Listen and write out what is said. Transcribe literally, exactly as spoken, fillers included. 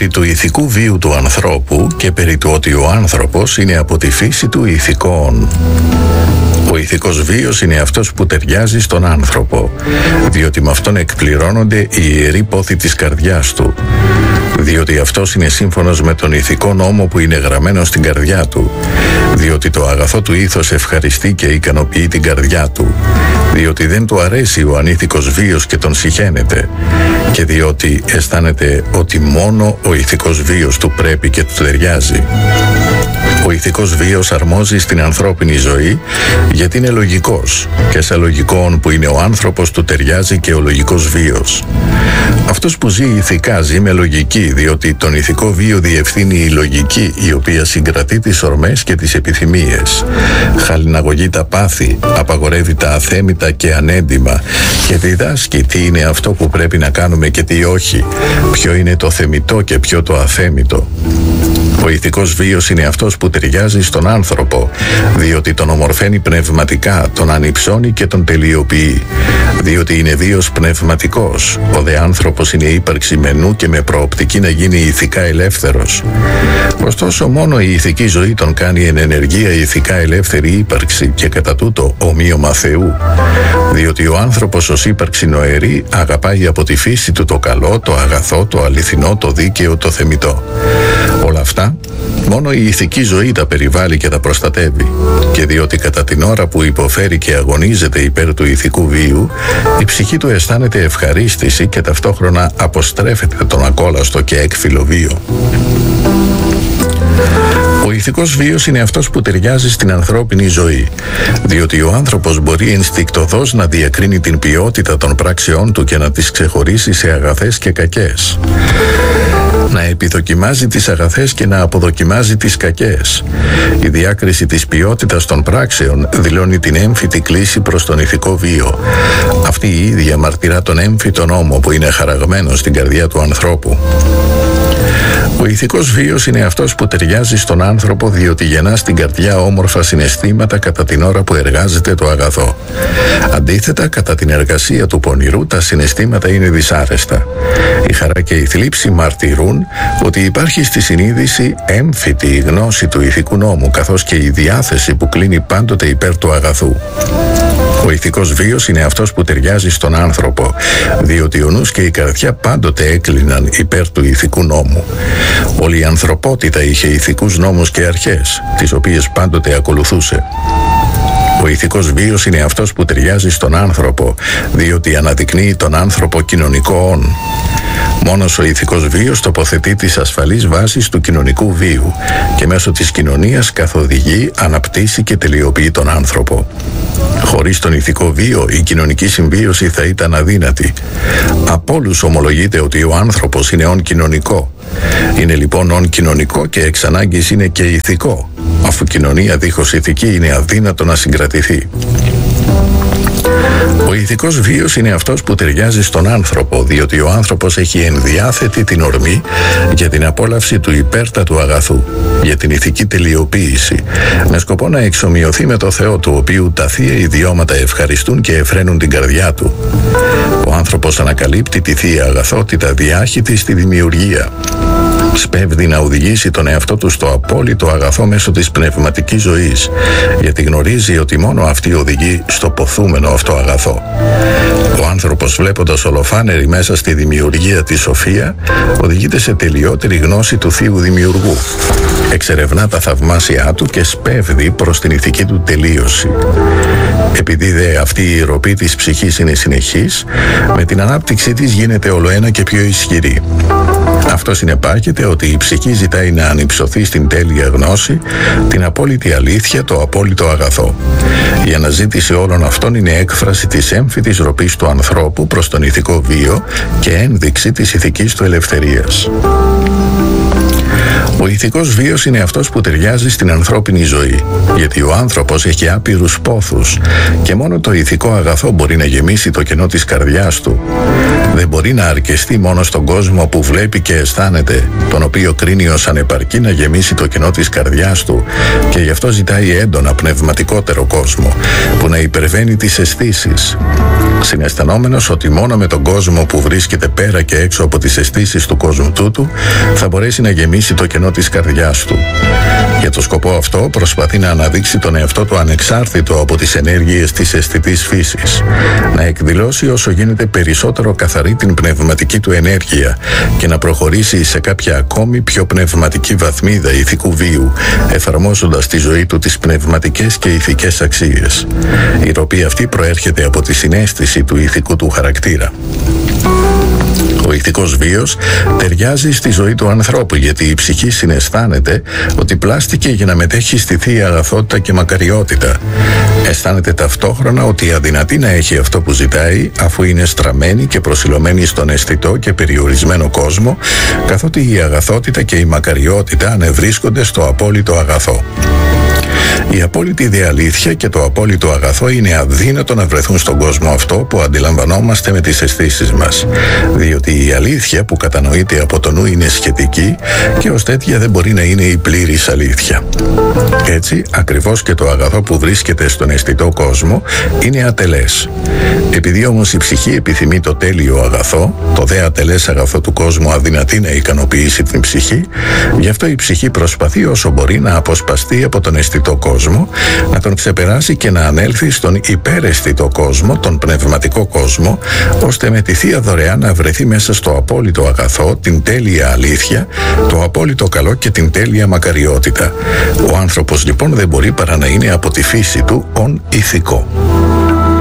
διότι του ηθικού βίου του ανθρώπου και περί του ότι ο άνθρωπος είναι από τη φύση του ηθικών. Ο ηθικός βίος είναι αυτός που ταιριάζει στον άνθρωπο, διότι με αυτόν εκπληρώνονται οι ιεροί πόθοι της καρδιάς του, διότι αυτός είναι σύμφωνος με τον ηθικό νόμο που είναι γραμμένο στην καρδιά του, διότι το αγαθό του ήθος ευχαριστεί και ικανοποιεί την καρδιά του, διότι δεν του αρέσει ο ανήθικος βίος και τον συχαίνεται, και διότι αισθάνεται ότι μόνο ο ηθικός βίος του πρέπει και του ταιριάζει. Ο ηθικός βίος αρμόζει στην ανθρώπινη ζωή γιατί είναι λογικός, και σε λογικόν που είναι ο άνθρωπος του ταιριάζει και ο λογικός βίος. Αυτός που ζει ηθικά ζει με λογική, διότι τον ηθικό βίο διευθύνει η λογική, η οποία συγκρατεί τις ορμές και τις επιθυμίες, χαλιναγωγεί τα πάθη, απαγορεύει τα αθέμητα και ανέντιμα και διδάσκει τι είναι αυτό που πρέπει να κάνουμε και τι όχι, ποιο είναι το θεμιτό και ποιο το αθέμητο. Ο ηθικός βίος είναι αυτός που ταιριάζει στον άνθρωπο, διότι τον ομορφαίνει πνευματικά, τον ανυψώνει και τον τελειοποιεί, διότι είναι βίος πνευματικός. Ο δε άνθρωπος είναι ύπαρξη με νου και με προοπτική να γίνει ηθικά ελεύθερος. Ωστόσο, μόνο η ηθική ζωή τον κάνει εν ενεργεία ηθικά ελεύθερη ύπαρξη και κατά τούτο ομοίωμα Θεού, διότι ο άνθρωπος ως ύπαρξη νοερή αγαπάει από τη φύση του το καλό, το αγαθό, το αληθινό, το δίκαιο, το θεμιτό. Όλα αυτά μόνο η ηθική ζωή τα περιβάλλει και τα προστατεύει, και διότι κατά την ώρα που υποφέρει και αγωνίζεται υπέρ του ηθικού βίου, η ψυχή του αισθάνεται ευχαρίστηση και ταυτόχρονα αποστρέφεται τον ακόλαστο και έκφυλο βίο. Ο ηθικός βίος είναι αυτός που ταιριάζει στην ανθρώπινη ζωή, διότι ο άνθρωπος μπορεί ενστικτωδώς να διακρίνει την ποιότητα των πράξεών του και να τις ξεχωρίσει σε αγαθές και κακές, να επιδοκιμάζει τις αγαθές και να αποδοκιμάζει τις κακές. Η διάκριση της ποιότητας των πράξεων δηλώνει την έμφυτη κλίση προς τον ηθικό βίο. Αυτή η ίδια μαρτυρά τον έμφυτο νόμο που είναι χαραγμένο στην καρδιά του ανθρώπου. Ο ηθικός βίος είναι αυτός που ταιριάζει στον άνθρωπο, διότι γεννά στην καρδιά όμορφα συναισθήματα κατά την ώρα που εργάζεται το αγαθό. Αντίθετα, κατά την εργασία του πονηρού τα συναισθήματα είναι δυσάρεστα. Η χαρά και η θλίψη μαρτυρούν ότι υπάρχει στη συνείδηση έμφυτη η γνώση του ηθικού νόμου, καθώς και η διάθεση που κλείνει πάντοτε υπέρ του αγαθού. Ο ηθικός βίος είναι αυτός που ταιριάζει στον άνθρωπο, διότι ο νους και η καρδιά πάντοτε έκλειναν υπέρ του ηθικού νόμου. Όλη η ανθρωπότητα είχε ηθικούς νόμους και αρχές, τις οποίες πάντοτε ακολουθούσε. Ο ηθικός βίος είναι αυτός που ταιριάζει στον άνθρωπο, διότι αναδεικνύει τον άνθρωπο κοινωνικό όν. Μόνος ο ηθικός βίος τοποθετεί τις ασφαλείς βάσεις του κοινωνικού βίου και μέσω της κοινωνίας καθοδηγεί, αναπτύσσει και τελειοποιεί τον άνθρωπο. Χωρίς τον ηθικό βίο η κοινωνική συμβίωση θα ήταν αδύνατη. Από όλους ομολογείται ότι ο άνθρωπος είναι όν κοινωνικό. Είναι λοιπόν όν κοινωνικό και εξ ανάγκης είναι και ηθικό, αφού κοινωνία δίχως ηθική είναι αδύνατο να συγκρατηθεί. Ο ηθικός βίος είναι αυτός που ταιριάζει στον άνθρωπο, διότι ο άνθρωπος έχει ενδιάθετη την ορμή για την απόλαυση του υπέρτατου αγαθού, για την ηθική τελειοποίηση, με σκοπό να εξομοιωθεί με το Θεό, του οποίου τα θεία ιδιώματα ευχαριστούν και εφραίνουν την καρδιά του. Ο άνθρωπος ανακαλύπτει τη θεία αγαθότητα διάχυτη στη δημιουργία. Σπέβδει να οδηγήσει τον εαυτό του στο απόλυτο αγαθό μέσω της πνευματικής ζωής, γιατί γνωρίζει ότι μόνο αυτή οδηγεί στο ποθούμενο αυτό αγαθό. Ο άνθρωπος, βλέποντας ολοφάνερη μέσα στη δημιουργία τη σοφία, οδηγείται σε τελειότερη γνώση του Θείου Δημιουργού. Εξερευνά τα θαυμάσια του και σπέβδει προς την ηθική του τελείωση. Επειδή δε αυτή η ροπή της ψυχής είναι συνεχής, με την ανάπτυξή της γίνεται ολοένα και πιο ισχυρή. Αυτό συνεπάγεται ότι η ψυχή ζητάει να ανυψωθεί στην τέλεια γνώση, την απόλυτη αλήθεια, το απόλυτο αγαθό. Η αναζήτηση όλων αυτών είναι έκφραση της έμφυτης ροπής του ανθρώπου προς τον ηθικό βίο και ένδειξη της ηθικής του ελευθερίας. Ο ηθικός βίος είναι αυτός που ταιριάζει στην ανθρώπινη ζωή, γιατί ο άνθρωπος έχει άπειρους πόθους και μόνο το ηθικό αγαθό μπορεί να γεμίσει το κενό της καρδιάς του. Δεν μπορεί να αρκεστεί μόνο στον κόσμο που βλέπει και αισθάνεται, τον οποίο κρίνει ως ανεπαρκή να γεμίσει το κενό της καρδιάς του, και γι' αυτό ζητάει έντονα πνευματικότερο κόσμο που να υπερβαίνει τις αισθήσεις, συναισθανόμενος ότι μόνο με τον κόσμο που βρίσκεται πέρα και έξω από τις αισθήσεις του κόσμου τούτου θα μπορέσει να γεμίσει το κενό της καρδιάς του. Για το σκοπό αυτό προσπαθεί να αναδείξει τον εαυτό του ανεξάρτητο από τις ενέργειες της αισθητής φύσης, να εκδηλώσει όσο γίνεται περισσότερο καθαρή την πνευματική του ενέργεια και να προχωρήσει σε κάποια ακόμη πιο πνευματική βαθμίδα ηθικού βίου, εφαρμόζοντας στη ζωή του τις πνευματικές και ηθικές αξίες, η οποία αυτή προέρχεται από τη συναίσθηση του ηθικού του χαρακτήρα. Ο ηθικός βίος ταιριάζει στη ζωή του ανθρώπου, γιατί η ψυχή συναισθάνεται ότι πλάστηκε για να μετέχει στη θεία αγαθότητα και μακαριότητα. Αισθάνεται ταυτόχρονα ότι αδυνατεί να έχει αυτό που ζητάει, αφού είναι στραμμένη και προσιλωμένη στον αισθητό και περιορισμένο κόσμο, καθότι η αγαθότητα και η μακαριότητα ανεβρίσκονται στο απόλυτο αγαθό. Η απόλυτη δε αλήθεια και το απόλυτο αγαθό είναι αδύνατο να βρεθούν στον κόσμο αυτό που αντιλαμβανόμαστε με τις αισθήσεις μας, διότι η αλήθεια που κατανοείται από το νου είναι σχετική και ως τέτοια δεν μπορεί να είναι η πλήρης αλήθεια. Έτσι, ακριβώς και το αγαθό που βρίσκεται στον αισθητό κόσμο είναι ατελές. Επειδή όμως η ψυχή επιθυμεί το τέλειο αγαθό, το δε ατελές αγαθό του κόσμου αδυνατεί να ικανοποιήσει την ψυχή, γι' αυτό η ψυχή προσπαθεί όσο μπορεί να αποσπαστεί από τον αισθητό κόσμο, να τον ξεπεράσει και να ανέλθει στον υπεραισθητό κόσμο, τον πνευματικό κόσμο, ώστε με τη Θεία Δωρεά να βρεθεί μέσα στο απόλυτο αγαθό, την τέλεια αλήθεια, το απόλυτο καλό και την τέλεια μακαριότητα. Ο άνθρωπος λοιπόν δεν μπορεί παρά να είναι από τη φύση του ον ηθικό.